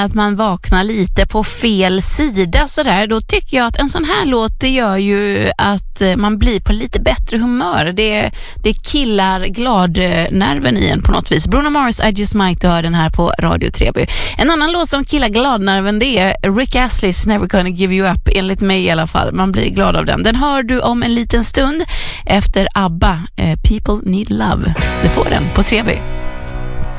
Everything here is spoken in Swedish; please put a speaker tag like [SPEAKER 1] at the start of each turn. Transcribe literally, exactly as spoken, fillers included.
[SPEAKER 1] att man vaknar lite på fel sida sådär, då tycker jag att en sån här låt, det gör ju att man blir på lite bättre humör. Det, det killar gladnerven i en på något vis. Bruno Mars, I Just Might, hör den här på Radio Treby. En annan låt som killar gladnerven, det är Rick Astley's Never Gonna Give You Up, enligt mig i alla fall. Man blir glad av den. Den hör du om en liten stund efter ABBA, eh, People Need Love. Du får den på Treby.